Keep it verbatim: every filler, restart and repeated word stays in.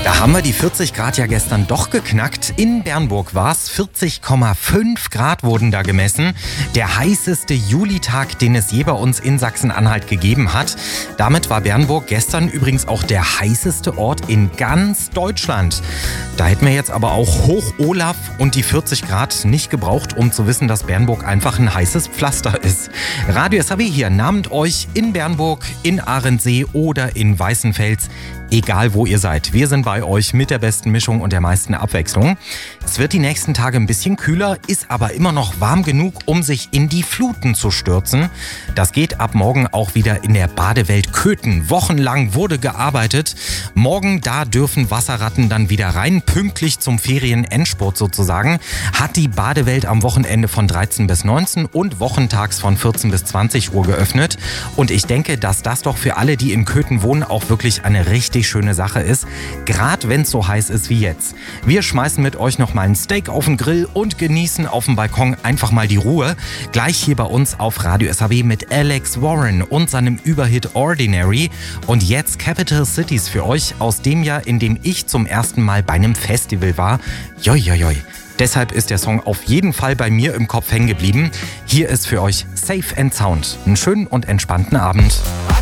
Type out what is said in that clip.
Da haben wir die vierzig Grad ja gestern doch geknackt. In Bernburg war es vierzig Komma fünf Grad wurden da gemessen. Der heißeste Julitag, den es je bei uns in Sachsen-Anhalt gegeben hat. Damit war Bernburg gestern übrigens auch der heißeste Ort in ganz Deutschland. Da hätten wir jetzt aber auch Hoch Olaf und die vierzig Grad nicht gebraucht, um zu wissen, dass Bernburg einfach ein heißes Pflaster ist. Radio S H W hier, nahmt euch in Bernburg, in Ahrensee oder in Weißenfels. Egal wo ihr seid, wir sind bei euch mit der besten Mischung und der meisten Abwechslung. Es wird die nächsten Tage ein bisschen kühler, ist aber immer noch warm genug, um sich in die Fluten zu stürzen. Das geht ab morgen auch wieder in der Badewelt Köthen. Wochenlang wurde gearbeitet. Morgen, da dürfen Wasserratten dann wieder rein, pünktlich zum Ferienendspurt sozusagen. Hat die Badewelt am Wochenende von dreizehn bis neunzehn und wochentags von vierzehn bis zwanzig Uhr geöffnet. Und ich denke, dass das doch für alle, die in Köthen wohnen, auch wirklich eine richtig schöne Sache ist, gerade wenn es so heiß ist wie jetzt. Wir schmeißen mit euch noch mal ein Steak auf den Grill und genießen auf dem Balkon einfach mal die Ruhe. Gleich hier bei uns auf Radio S H W mit Alex Warren und seinem Überhit Ordinary. Und jetzt Capital Cities für euch aus dem Jahr, in dem ich zum ersten Mal bei einem Festival war. Joi, joi, joi. Deshalb ist der Song auf jeden Fall bei mir im Kopf hängen geblieben. Hier ist für euch Safe and Sound. Einen schönen und entspannten Abend.